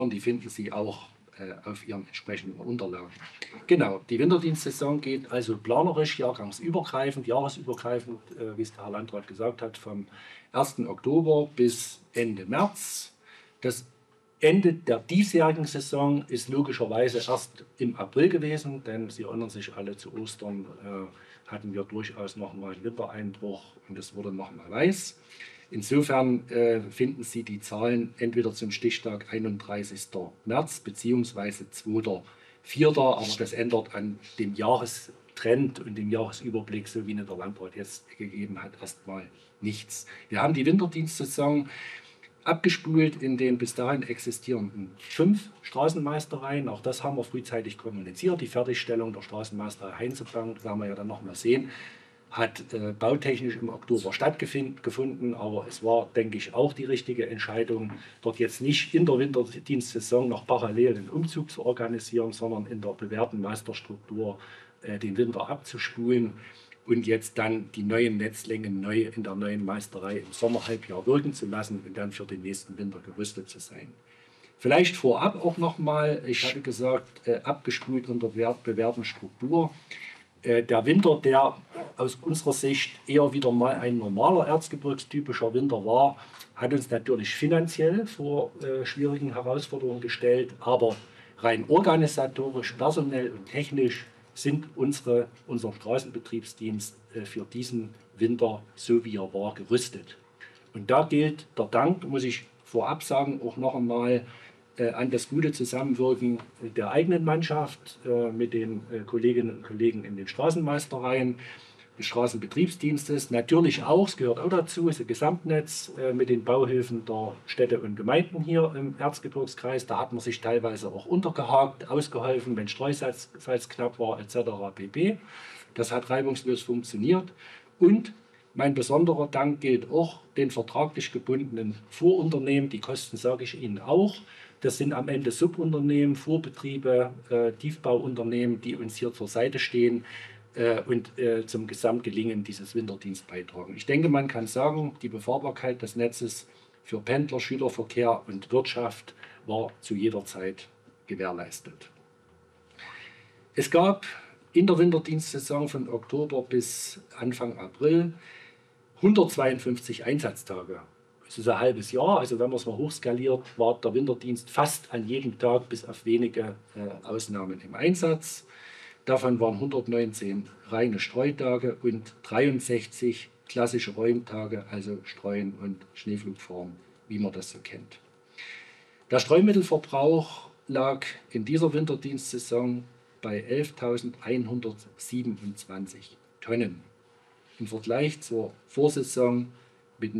Die finden Sie auch auf Ihren entsprechenden Unterlagen. Genau, die Winterdienstsaison geht also planerisch, jahrgangsübergreifend, jahresübergreifend, wie es der Herr Landrat gesagt hat, vom 1. Oktober bis Ende März. Das Ende der diesjährigen Saison ist logischerweise erst im April gewesen, denn Sie erinnern sich alle, zu Ostern hatten wir durchaus nochmal einen Wintereinbruch und es wurde nochmal weiß. Insofern finden Sie die Zahlen entweder zum Stichtag 31. März bzw. 2.4., aber das ändert an dem Jahrestrend und dem Jahresüberblick, so wie ihn der Landrat jetzt gegeben hat, erstmal nichts. Wir haben die Winterdienstsaison abgespult in den bis dahin existierenden 5 Straßenmeistereien. Auch das haben wir frühzeitig kommuniziert. Die Fertigstellung der Straßenmeisterei Heinzelbank, werden wir ja dann noch mal sehen, hat bautechnisch im Oktober stattgefunden, aber es war, denke ich, auch die richtige Entscheidung, dort jetzt nicht in der Winterdienstsaison noch parallel den Umzug zu organisieren, sondern in der bewährten Meisterstruktur den Winter abzuspulen und jetzt dann die neuen Netzlängen neu in der neuen Meisterei im Sommerhalbjahr wirken zu lassen und dann für den nächsten Winter gerüstet zu sein. Vielleicht vorab auch nochmal, ich hatte gesagt, abgespult unter bewährten Struktur. Der Winter, der aus unserer Sicht eher wieder mal ein normaler erzgebirgstypischer Winter war, hat uns natürlich finanziell vor schwierigen Herausforderungen gestellt, aber rein organisatorisch, personell und technisch sind unser Straßenbetriebsdienst für diesen Winter, so wie er war, gerüstet. Und da gilt der Dank, muss ich vorab sagen, auch noch einmal an das gute Zusammenwirken der eigenen Mannschaft mit den Kolleginnen und Kollegen in den Straßenmeistereien, des Straßenbetriebsdienstes. Natürlich auch, es gehört auch dazu, ist ein Gesamtnetz mit den Bauhilfen der Städte und Gemeinden hier im Erzgebirgskreis. Da hat man sich teilweise auch untergehakt, ausgeholfen, wenn Streusalz knapp war etc. pp. Das hat reibungslos funktioniert. Und mein besonderer Dank gilt auch den vertraglich gebundenen Vorunternehmen. Die Kosten sage ich Ihnen auch. Das sind am Ende Subunternehmen, Vorbetriebe, Tiefbauunternehmen, die uns hier zur Seite stehen und zum Gesamtgelingen dieses Winterdienstes beitragen. Ich denke, man kann sagen, die Befahrbarkeit des Netzes für Pendler, Schülerverkehr und Wirtschaft war zu jeder Zeit gewährleistet. Es gab in der Winterdienstsaison von Oktober bis Anfang April 152 Einsatztage. Das ist ein halbes Jahr, also wenn man es mal hochskaliert, war der Winterdienst fast an jedem Tag bis auf wenige Ausnahmen im Einsatz. Davon waren 119 reine Streutage und 63 klassische Räumtage, also Streuen und Schneepflugfahren, wie man das so kennt. Der Streumittelverbrauch lag in dieser Winterdienstsaison bei 11.127 Tonnen. Im Vergleich zur Vorsaison mit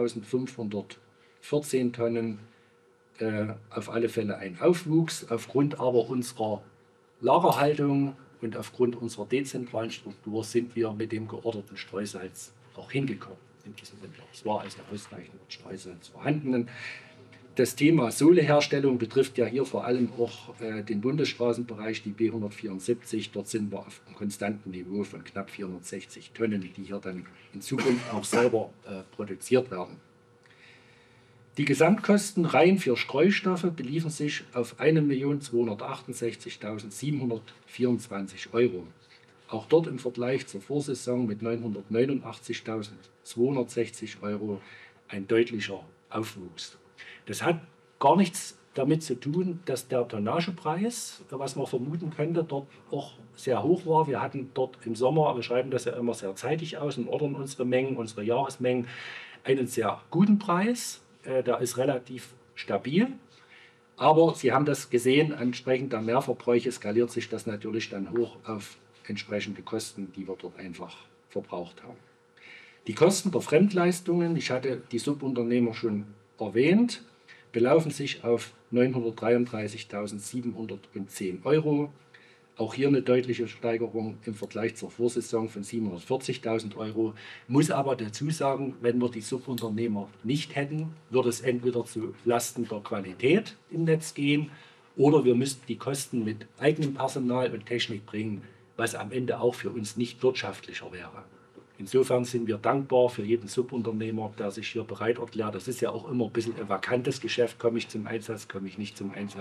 9.514 Tonnen auf alle Fälle ein Aufwuchs. Aufgrund aber unserer Lagerhaltung und aufgrund unserer dezentralen Struktur sind wir mit dem georderten Streusalz auch hingekommen in diesem Winter. Es war also ausreichend Streusalz vorhanden. Das Thema Sohleherstellung betrifft ja hier vor allem auch den Bundesstraßenbereich, die B174. Dort sind wir auf einem konstanten Niveau von knapp 460 Tonnen, die hier dann in Zukunft auch selber produziert werden. Die Gesamtkosten rein für Streustoffe beliefen sich auf 1.268.724 €. Auch dort im Vergleich zur Vorsaison mit 989.260 € ein deutlicher Aufwuchs. Das hat gar nichts damit zu tun, dass der Tonnagepreis, was man vermuten könnte, dort auch sehr hoch war. Wir hatten dort im Sommer, wir schreiben das ja immer sehr zeitig aus und ordern unsere Mengen, unsere Jahresmengen, einen sehr guten Preis. Der ist relativ stabil. Aber Sie haben das gesehen, entsprechend der Mehrverbräuche skaliert sich das natürlich dann hoch auf entsprechende Kosten, die wir dort einfach verbraucht haben. Die Kosten der Fremdleistungen, ich hatte die Subunternehmer schon erwähnt, belaufen sich auf 933.710 €. Auch hier eine deutliche Steigerung im Vergleich zur Vorsaison von 740.000 €. Muss aber dazu sagen, wenn wir die Subunternehmer nicht hätten, würde es entweder zu Lasten der Qualität im Netz gehen oder wir müssten die Kosten mit eigenem Personal und Technik bringen, was am Ende auch für uns nicht wirtschaftlicher wäre. Insofern sind wir dankbar für jeden Subunternehmer, der sich hier bereit erklärt. Das ist ja auch immer ein bisschen ein vakantes Geschäft. Komme ich zum Einsatz, komme ich nicht zum Einsatz.